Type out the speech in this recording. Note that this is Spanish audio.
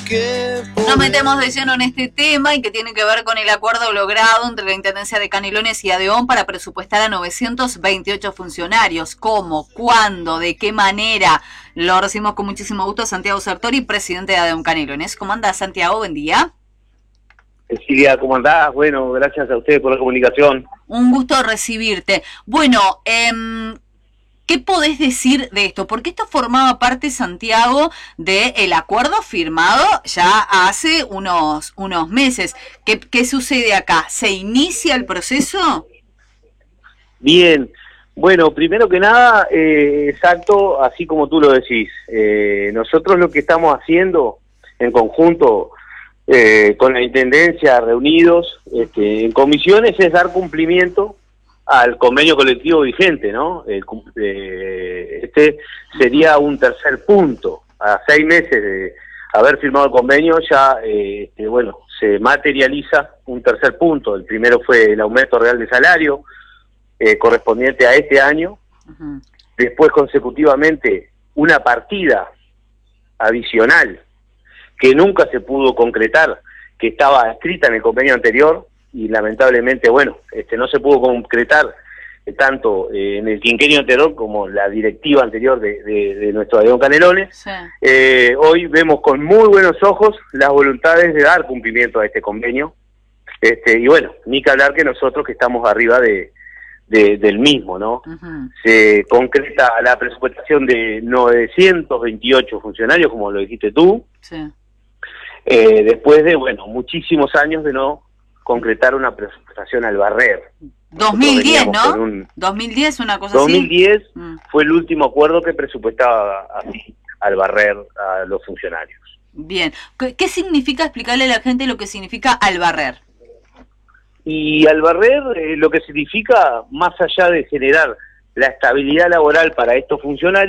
Nos metemos de lleno en este tema y que tiene que ver con el acuerdo logrado entre la Intendencia de Canelones y ADEON para presupuestar a 928 funcionarios. ¿Cómo? ¿Cuándo? ¿De qué manera? Lo recibimos con muchísimo gusto a Santiago Sartori, presidente de ADEON Canelones. ¿Cómo andás, Santiago? Buen día. Cecilia, ¿cómo andás? Bueno, gracias a ustedes por la comunicación. Un gusto recibirte. Bueno, ¿qué podés decir de esto? Porque esto formaba parte, Santiago, del acuerdo firmado ya hace unos meses. ¿Qué sucede acá? ¿Se inicia el proceso? Bien, bueno, primero que nada, exacto, así como tú lo decís. Nosotros lo que estamos haciendo en conjunto con la Intendencia, reunidos en comisiones, es dar cumplimiento al convenio colectivo vigente, ¿no? Este sería un tercer punto. A 6 meses de haber firmado el convenio ya, bueno, se materializa un tercer punto. El primero fue el aumento real de salario correspondiente a este año. Uh-huh. Después, consecutivamente, una partida adicional que nunca se pudo concretar, que estaba escrita en el convenio anterior, y lamentablemente, bueno, no se pudo concretar tanto en el quinquenio anterior como la directiva anterior de nuestro ADEON Canelones. Sí. Hoy vemos con muy buenos ojos las voluntades de dar cumplimiento a este convenio, y bueno, ni que hablar que nosotros que estamos arriba del mismo, ¿no? Uh-huh. Se concreta la presupuestación de 928 funcionarios, como lo dijiste tú, Sí. Después de, bueno, muchísimos años de no concretar una presupuestación al barrer. 2010, ¿no? 2010, una cosa 2010 así. fue el último acuerdo que presupuestaba así al barrer a los funcionarios. Bien. ¿Qué significa, explicarle a la gente lo que significa al barrer? Y al barrer lo que significa, más allá de generar la estabilidad laboral para estos funcionarios,